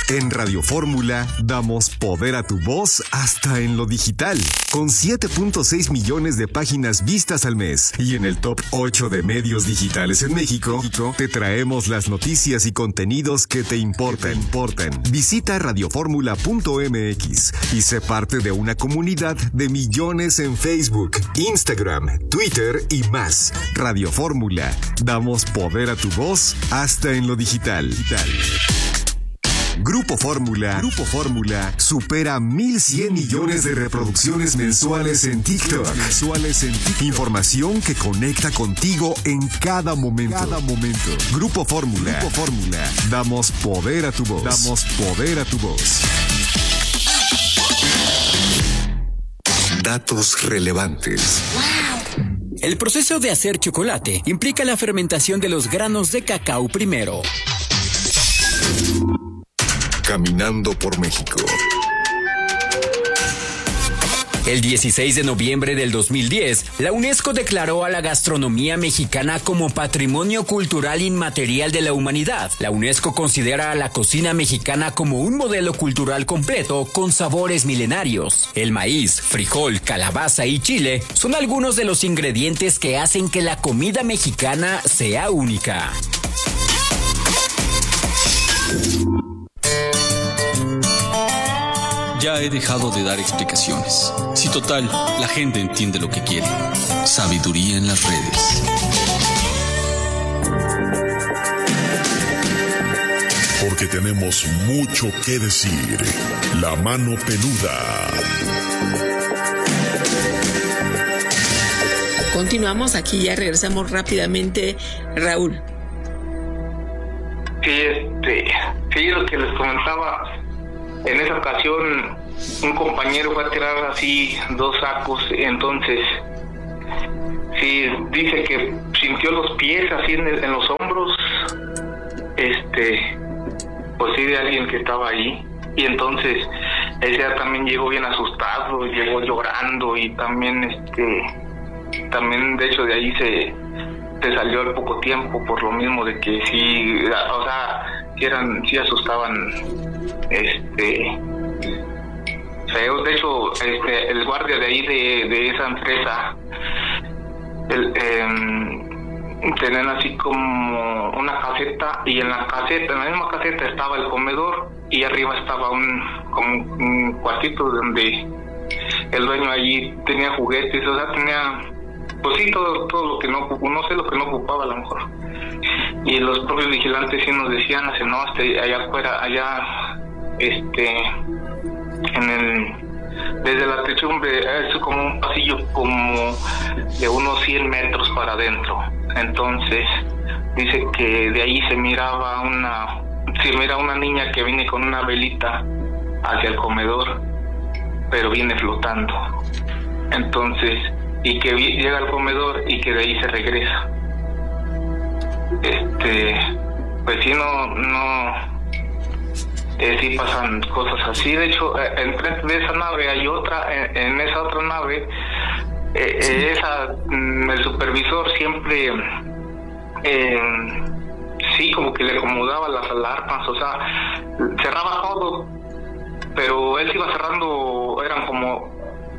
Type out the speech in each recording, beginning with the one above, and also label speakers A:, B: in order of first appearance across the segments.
A: En Radio Fórmula damos poder a tu voz hasta en lo digital, con 7.6 millones de páginas vistas al mes. Y en el top 8 de medios digitales en México, te traemos las noticias y contenidos que te importan. Visita radioformula.mx y sé parte de una comunidad de millones en Facebook, Instagram, Twitter y más. Radio Fórmula, damos poder a tu voz hasta en lo digital. Grupo Fórmula supera 1,100 millones de reproducciones mensuales en TikTok. Información que conecta contigo en cada momento. Grupo Fórmula, damos poder a tu voz. Datos relevantes.
B: El proceso de hacer chocolate implica la fermentación de los granos de cacao primero.
A: Caminando por México.
B: El 16 de noviembre del 2010, la UNESCO declaró a la gastronomía mexicana como Patrimonio Cultural Inmaterial de la Humanidad. La UNESCO considera a la cocina mexicana como un modelo cultural completo con sabores milenarios. El maíz, frijol, calabaza y chile son algunos de los ingredientes que hacen que la comida mexicana sea única.
C: Ya he dejado de dar explicaciones. Si total, la gente entiende lo que quiere. Sabiduría en las redes.
D: Porque tenemos mucho que decir. La mano peluda.
E: Continuamos aquí, ya regresamos rápidamente, Raúl.
F: Sí, lo que les comentaba. En esa ocasión, un compañero fue a tirar así 2 sacos, entonces, sí, dice que sintió los pies así en los hombros, pues sí, de alguien que estaba ahí, y entonces, ese día también llegó bien asustado, llegó llorando, y también, de hecho, de ahí se salió al poco tiempo, por lo mismo de que sí, o sea, sí asustaban, feos. De hecho, el guardia de ahí de esa empresa, tenían así como una caseta, y en la misma caseta estaba el comedor, y arriba estaba como un cuartito donde el dueño allí tenía juguetes, o sea, tenía, pues sí, todo lo que no sé lo que no ocupaba a lo mejor. Y los propios vigilantes sí nos decían, no, allá afuera, desde la techumbre es como un pasillo como de unos 100 metros para adentro. Entonces dice que de ahí se miraba una niña que viene con una velita hacia el comedor, pero viene flotando. Entonces, y que llega al comedor y que de ahí se regresa. Pues sí, sí pasan cosas así. De hecho, enfrente de esa nave hay otra, en esa otra nave, el supervisor siempre, sí, como que le acomodaba las alarmas, o sea, cerraba todo, pero él se iba cerrando, eran como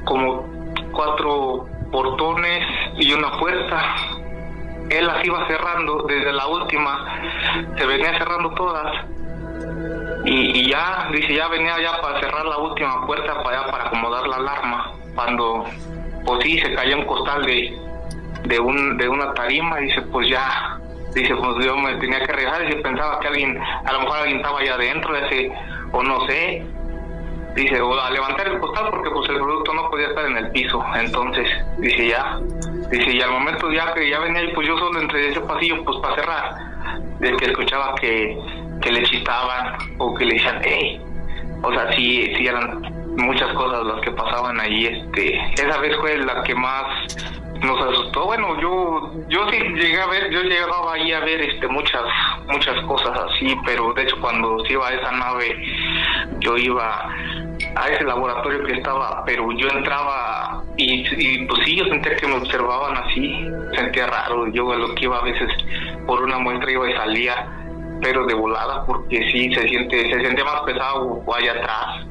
F: 4 portones y una puerta. Él las iba cerrando desde la última, se venía cerrando todas, y ya, dice, ya venía ya para cerrar la última puerta para allá, para acomodar la alarma, cuando, pues sí, se cayó un costal de una tarima, dice, pues ya, dice, pues yo me tenía que regresar, dice, pensaba que a lo mejor alguien estaba allá adentro, dice, o no sé, dice, o a levantar el costal porque pues el producto no podía estar en el piso. Entonces, dice, y al momento ya que ya venía, pues yo solo entre ese pasillo, pues para cerrar, de que escuchaba que le chitaban o que le decían, o sea, sí eran muchas cosas las que pasaban ahí. Esa vez fue la que más nos asustó. Bueno, yo sí llegué a ver, yo llegaba ahí a ver muchas cosas así, pero de hecho cuando se iba a esa nave, yo iba a ese laboratorio que estaba, pero yo entraba y pues sí, yo sentía que me observaban así, sentía raro. Yo lo que iba a veces por una muestra iba y salía, pero de volada, porque sí se siente más pesado allá atrás,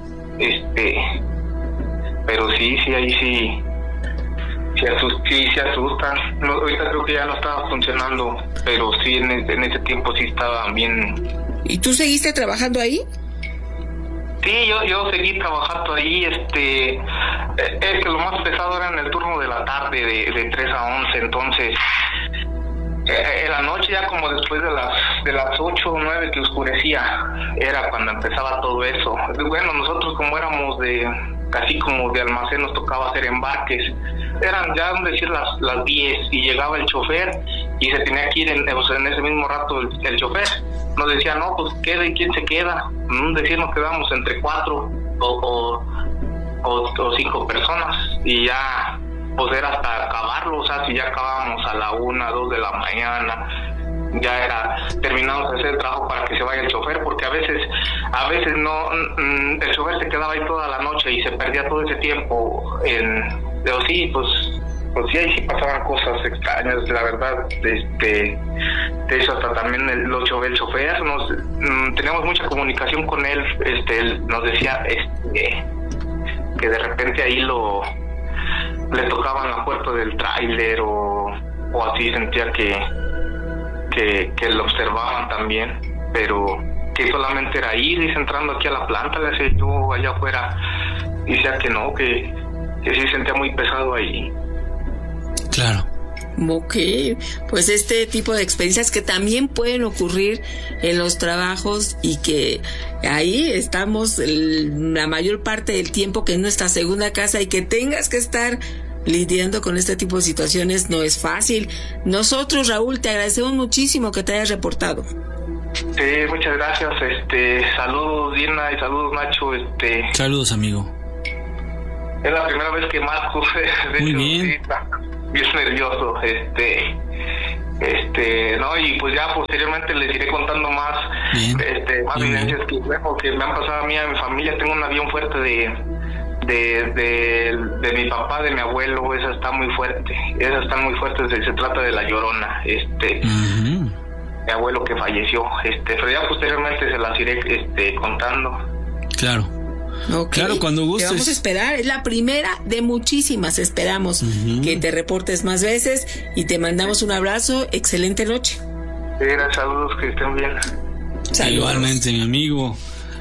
F: pero sí, ahí sí se asustan. No, ahorita creo que ya no estaba funcionando, pero sí en ese tiempo sí estaba bien.
E: ¿Y tú seguiste trabajando ahí?
F: Sí, yo seguí trabajando ahí. Es que lo más pesado era en el turno de la tarde, de 3 a 11, entonces en la noche, ya como después de las 8 o 9 que oscurecía, era cuando empezaba todo eso. Bueno, nosotros como éramos casi como de almacén, nos tocaba hacer embarques. Eran ya, decir, las 10 y llegaba el chofer y se tenía que ir en ese mismo rato el chofer. Nos decía, no, pues quede, ¿quién se queda? Decir, nos quedamos entre 4 o 5 personas y ya, pues era hasta acabarlo. O sea, si ya acabábamos a la 1, 2 de la mañana, ya era terminamos de hacer el trabajo para que se vaya el chofer, porque a veces no, el chofer se quedaba ahí toda la noche y se perdía todo ese tiempo pero sí, pues sí, ahí sí pasaban cosas extrañas, la verdad. De eso hasta también el chofer teníamos mucha comunicación con él. Él nos decía que de repente ahí le tocaban la puerta del tráiler o así, sentía que lo observaban también, pero que solamente era ir, dice, entrando aquí a la planta, le decía yo allá afuera, y decía que no, que sí sentía muy pesado ahí.
B: Claro.
E: Ok, pues este tipo de experiencias que también pueden ocurrir en los trabajos y que ahí estamos la mayor parte del tiempo, que es nuestra segunda casa, y que tengas que estar lidiando con este tipo de situaciones no es fácil. Nosotros, Raúl, te agradecemos muchísimo que te hayas reportado.
F: Sí, muchas gracias. Saludos, Diana, y saludos, Nacho.
B: Saludos, amigo.
F: Es la primera vez que marco. De
B: Muy
F: hecho,
B: bien.
F: Sí, bien nervioso. No, y pues ya posteriormente les iré contando más.
B: Bien.
F: Más evidencias que me han pasado a mí, a mi familia. Tengo un avión fuerte de mi papá, de mi abuelo. Esas están muy fuertes. Se trata de La Llorona. Mi abuelo que falleció. Pero ya posteriormente se las iré contando.
B: Claro.
E: Okay.
B: Claro, cuando gustes.
E: Te vamos a esperar, es la primera de muchísimas. Esperamos que te reportes más veces y te mandamos un abrazo. Excelente noche.
F: Sí, saludos, que estén bien.
E: Saludos.
B: Igualmente, mi amigo.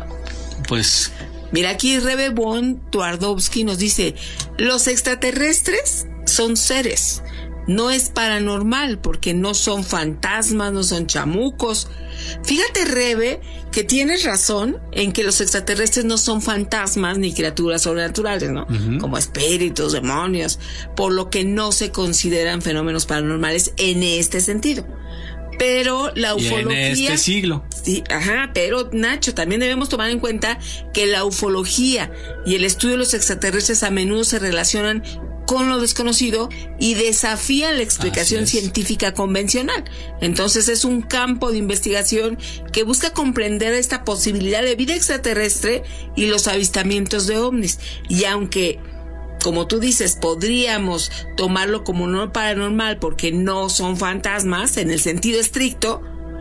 B: Pues
E: mira, aquí Rebe Von Twardowski nos dice: los extraterrestres son seres, no es paranormal, porque no son fantasmas, no son chamucos. Fíjate, Rebe, que tienes razón en que los extraterrestres no son fantasmas ni criaturas sobrenaturales, ¿no? Como espíritus, demonios, por lo que no se consideran fenómenos paranormales en este sentido. Pero la ufología...
B: Y en este siglo.
E: Sí, pero Nacho, también debemos tomar en cuenta que la ufología y el estudio de los extraterrestres a menudo se relacionan con lo desconocido y desafían la explicación científica convencional. Entonces es un campo de investigación que busca comprender esta posibilidad de vida extraterrestre y los avistamientos de ovnis. Y aunque, como tú dices, podríamos tomarlo como no paranormal porque no son fantasmas en el sentido estricto,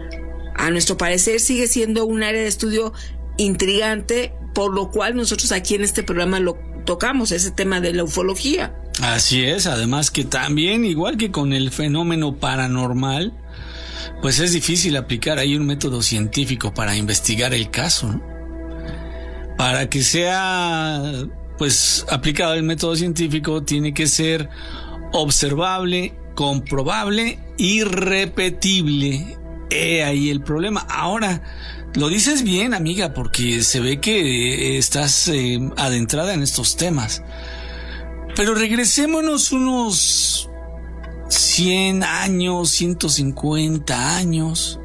E: a nuestro parecer sigue siendo un área de estudio intrigante, por lo cual nosotros aquí en este programa lo tocamos, ese tema de la ufología.
B: Así es, además que también, igual que con el fenómeno paranormal, pues es difícil aplicar ahí un método científico para investigar el caso, ¿no? Para que sea pues aplicado el método científico tiene que ser observable, comprobable y repetible. Ahí el problema. Ahora, lo dices bien, amiga, porque se ve que estás adentrada en estos temas. Pero regresémonos unos 100 años, 150 años,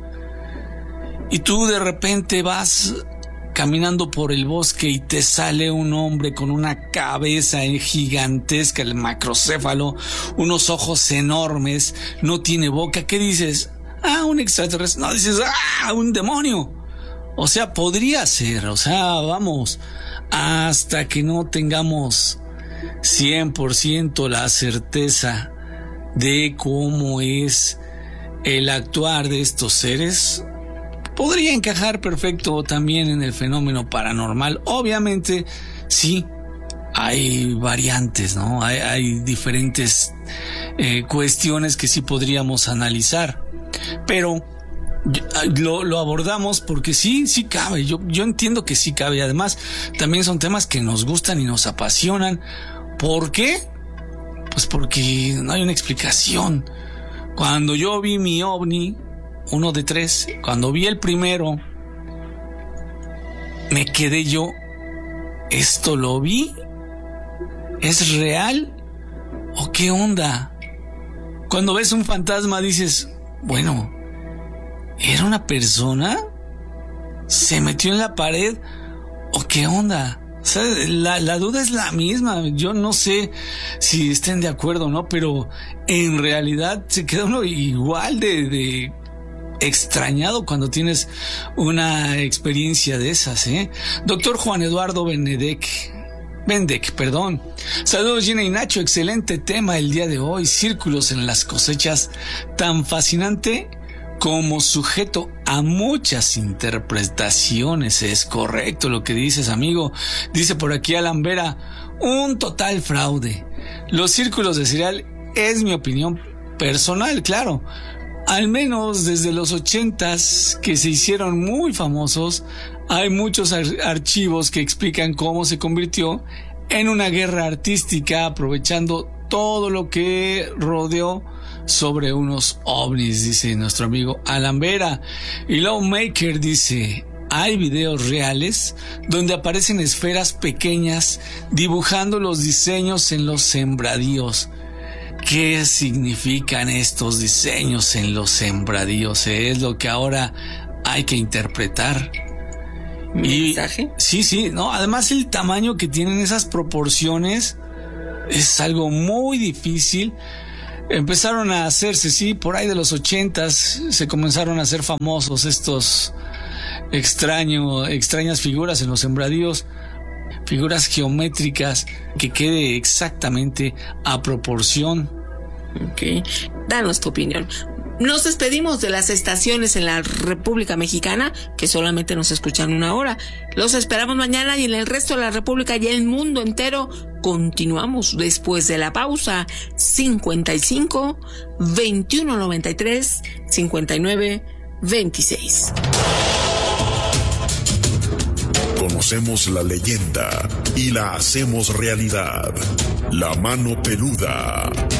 B: y tú de repente vas caminando por el bosque y te sale un hombre con una cabeza gigantesca, el macrocéfalo, unos ojos enormes, no tiene boca. ¿Qué dices? Un extraterrestre. No, dices, un demonio. O sea, podría ser, vamos, hasta que no tengamos 100% la certeza de cómo es el actuar de estos seres,
G: podría encajar perfecto también en el fenómeno paranormal. Obviamente, sí, hay variantes, ¿no? Hay diferentes cuestiones que sí podríamos analizar, pero lo abordamos porque sí cabe. Yo entiendo que sí cabe. Además, también son temas que nos gustan y nos apasionan. ¿Por qué? Pues porque no hay una explicación. Cuando yo vi mi ovni, 1 de 3, cuando vi el primero, me quedé yo, ¿esto lo vi? ¿Es real? ¿O qué onda? Cuando ves un fantasma dices, bueno, ¿era una persona? ¿Se metió en la pared? ¿O qué onda? O sea, la duda es la misma. Yo no sé si estén de acuerdo o no, pero en realidad se queda uno igual de extrañado cuando tienes una experiencia de esas, ¿eh? Doctor Juan Eduardo Bendec, Saludos, Gina y Nacho. Excelente tema el día de hoy. Círculos en las cosechas, tan fascinante como sujeto a muchas interpretaciones. Es correcto lo que dices, amigo. Dice por aquí Alan Vera, un total fraude. Los círculos de serial es mi opinión personal, claro. Al menos desde los 80s, que se hicieron muy famosos, hay muchos archivos que explican cómo se convirtió en una guerra artística, aprovechando todo lo que rodeó sobre unos ovnis, dice nuestro amigo Alan Vera. Y Lawmaker dice, hay videos reales donde aparecen esferas pequeñas dibujando los diseños en los sembradíos. ¿Qué significan estos diseños en los sembradíos? Es lo que ahora hay que interpretar.
E: ¿Mensaje?
G: Sí, no, además el tamaño que tienen esas proporciones es algo muy difícil. Empezaron a hacerse, sí, por ahí de los 80s se comenzaron a hacer famosos estos extrañas figuras en los sembradíos, figuras geométricas que quede exactamente a proporción.
E: Ok, danos tu opinión. Nos despedimos de las estaciones en la República Mexicana, que solamente nos escuchan 1 hora. Los esperamos mañana, y en el resto de la República y el mundo entero continuamos después de la pausa. 55 21 93 59 26.
D: Conocemos la leyenda y la hacemos realidad. La mano peluda.